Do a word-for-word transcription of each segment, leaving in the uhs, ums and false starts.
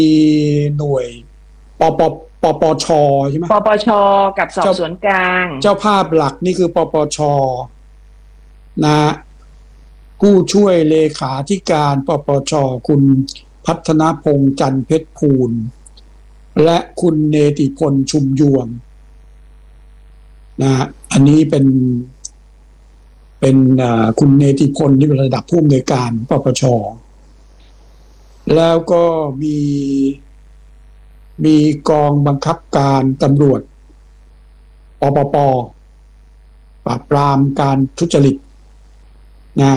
หน่วยปปปปชใช่ไหมปปชกับสอบสวนกลางเจ้าภาพหลักนี่คือปปชนะผู้ช่วยเลขาธิการปปชคุณพัฒนพงษ์จันทร์เพชรภูลและคุณเนติพลชุมยวงนะอันนี้เป็นเป็นคุณเนติพลที่เป็นระดับผู้อำนวยการปปชแล้วก็มีมีกองบังคับการตำรวจปปปปราบปรามการทุจริตนะ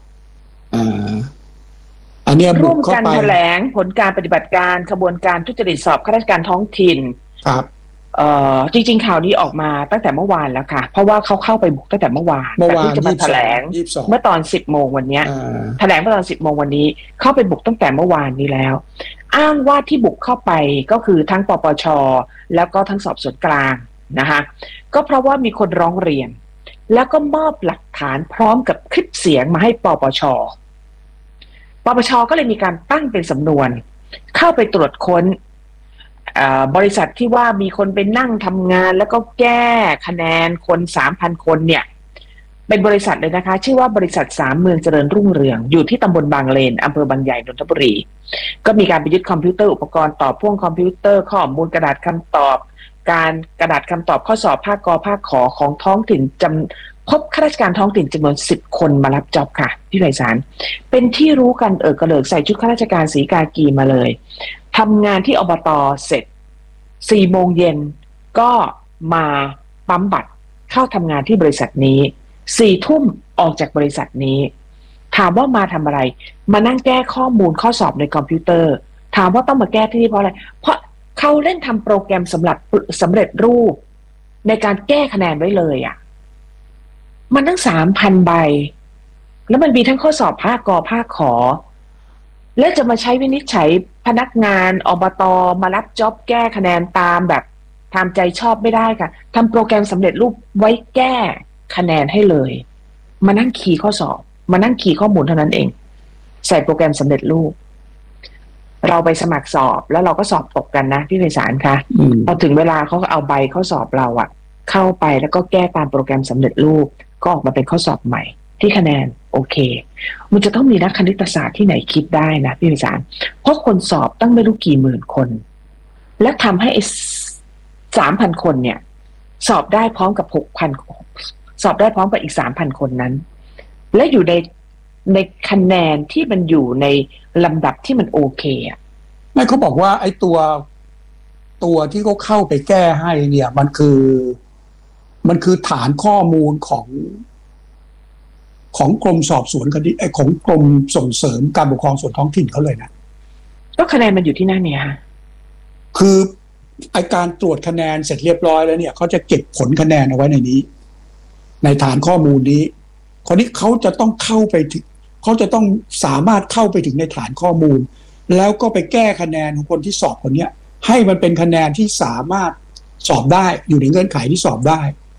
อันนี้บุกเข้าไปร่วมกันแถลงผลการปฏิบัติการขบวนการทุจริตสอบข้าราชการท้องถิ่นครับเอ่อจริงๆข่าวนี้ออกมาตั้งแต่เมื่อวานแล้วค่ะเพราะว่าเขาเข้าไปบุกตั้งแต่เมื่อวานแต่ที่จะมาแถลงเมื่อตอนสิบโมงวันนี้แถลงเมื่อตอนสิบโมงวันนี้เข้าไปบุกตั้งแต่เมื่อวานนี้แล้วอ้างว่าที่บุกเข้าไปก็คือทั้งปปชแล้วก็ทั้งสอบสวนกลางนะคะก็เพราะว่ามีคนร้องเรียนแล้วก็มอบหลักฐานพร้อมกับคลิปเสียงมาให้ปปชปปชก็เลยมีการตั้งเป็นสำนวนเข้าไปตรวจค้นบริษัทที่ว่ามีคนไปนั่งทำงานแล้วก็แก้คะแนนคน สามพัน คนเนี่ยเป็นบริษัทเลยนะคะชื่อว่าบริษัทสามเมืองเจริญรุ่งเรืองอยู่ที่ตำบลบางเลนอำเภอบางใหญ่นนทบุรีก็มีการไปยึดคอมพิวเตอร์อุปกรณ์ต่อพ่วงคอมพิวเตอร์ข้อมูลกระดาษคำตอบการกระดาษคำตอบข้อสอบภาคกภาคขอของท้องถิ่นจำพบข้าราชการท้องถิ่นจำนวนสิบคนมารับจ็อบค่ะพี่ไพศาลเป็นที่รู้กันเออกระเลิกใส่ชุดข้าราชการสีกากีมาเลยทำงานที่อบต.เสร็จสี่โมงเย็นก็มาปั๊มบัตรเข้าทำงานที่บริษัทนี้สี่ทุ่มออกจากบริษัทนี้ถามว่ามาทำอะไรมานั่งแก้ข้อมูลข้อสอบในคอมพิวเตอร์ถามว่าต้องมาแก้ที่นี่เพราะอะไรเพราะเขาเล่นทำโปรแกรมสำหรับสำเร็จรูปในการแก้คะแนนไว้เลยอ่ะมันตั้งสามพันใบแล้วมันมีทั้งข้อสอบภาคกภาคขอและจะมาใช้วินิจฉัยพนักงานอบต.มารับจ็อบแก้คะแนนตามแบบตามใจชอบไม่ได้ค่ะทำโปรแกรมสำเร็จรูปไว้แก้คะแนนให้เลยมานั่งคีย์ข้อสอบมานั่งคีย์ข้อมูลเท่านั้นเองใส่โปรแกรมสำเร็จรูปเราไปสมัครสอบแล้วเราก็สอบตกกันนะพี่ไพศาลคะพอถึงเวลาเขาก็เอาใบข้อสอบเราอะเข้าไปแล้วก็แก้ตามโปรแกรมสำเร็จรูปก็ออกมาเป็นข้อสอบใหม่ที่คะแนนโอเคมันจะต้องมีนักคณิตศาสตร์ที่ไหนคิดได้นะพี่ไพศาลเพราะคนสอบตั้งไม่รู้กี่หมื่นคนและทำให้สามพันคนเนี่ยสอบได้พร้อมกับหกพันสอบได้พร้อมกับอีกสามพันคนนั้นและอยู่ในในคะแนนที่มันอยู่ในลำดับที่มันโอเคอ่ะไม่เขาบอกว่าไอ้ตัวตัวที่เขาเข้าไปแก้ให้เนี่ยมันคือมันคือฐานข้อมูลของของกรมสอบสวนคดีไอ้ของกรมส่งเสริมการปกครองส่วนท้องถิ่นเขาเลยนะก็คะแนนมันอยู่ที่นั่นเนี่ยฮะคือไอ้การตรวจคะแนนเสร็จเรียบร้อยแล้วเนี่ยเขาจะเก็บผลคะแนนเอาไว้ในนี้ในฐานข้อมูลนี้คราวนี้เขาจะต้องเข้าไปถึงเขาจะต้องสามารถเข้าไปถึงในฐานข้อมูลแล้วก็ไปแก้คะแนนของคนที่สอบคนนี้ให้มันเป็นคะแนนที่สามารถสอบได้อยู่ในเงื่อนไขที่สอบได้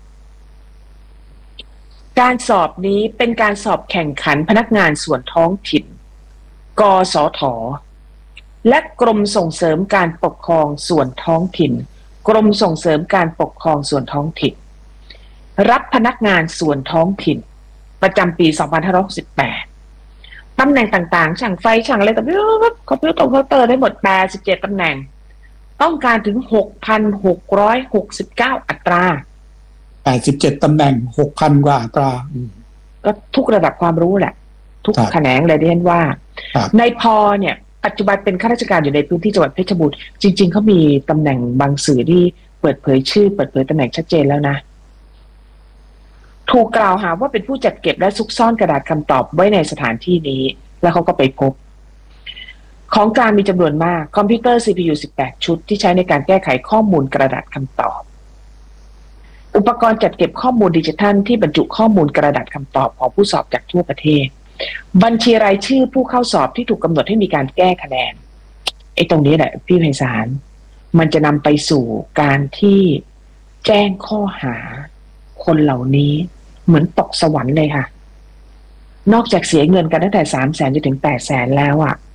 การสอบนี้เป็นการสอบแข่งขันพนักงานส่วนท้องถิ่นกสทและกรมส่งเสริมการปกครองส่วนท้องถิ่นกรมส่งเสริมการปกครองส่วนท้องถิ่นรับพนักงานส่วนท้องถิ่นประจำปีสองพันห้าร้อยหกสิบแปดตำแหน่งต่างๆช่างไฟช่างอะไรต่างๆคอมพิวเตอร์คอมพิวเตอร์ได้หมดแปดสิบเจ็ดตำแหน่งต้องการถึง หกพันหกร้อยหกสิบเก้า อัตราแปดสิบเจ็ดตำแหน่ง หกพัน กว่าอัตราก็ทุกระดับความรู้แหละทุกแขนงเลยที่เห็นว่าในพอเนี่ยปัจจุบันเป็นข้าราชการอยู่ในพื้นที่จังหวัดเพชรบูรณ์จริงๆเขามีตำแหน่งบางสื่อที่เปิดเผยชื่อเปิดเผยตำแหน่งชัดเจนแล้วนะถูกกล่าวหาว่าเป็นผู้จัดเก็บและซุกซ่อนกระดาษคำตอบไว้ในสถานที่นี้แล้วเขาก็ไปพบของกลางมีจำนวนมากคอมพิวเตอร์ ซี พี ยู สิบแปด ชุดที่ใช้ในการแก้ไขข้อมูลกระดาษคำตอบอุปกรณ์จัดเก็บข้อมูลดิจิทัลที่บรรจุข้อมูลกระดาษคำตอบของผู้สอบจากทั่วประเทศบัญชีรายชื่อผู้เข้าสอบที่ถูกกำหนดให้มีการแก้คะแนนไอ้ตรงนี้แหละพี่ไพศาลมันจะนำไปสู่การที่แจ้งข้อหาคนเหล่านี้เหมือนตกสวรรค์เลยค่ะนอกจากเสียเงินกันตั้งแต่สามแสนจนถึงแปดแสนแล้วอ่ะ